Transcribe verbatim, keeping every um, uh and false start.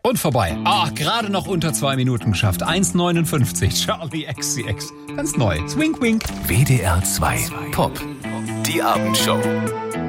Und vorbei. Ah, gerade noch unter zwei Minuten geschafft. eins neunundfünfzig. Charlie X C X. Ganz neu. Swing, wink. W D R zwei Pop. Die Abendshow.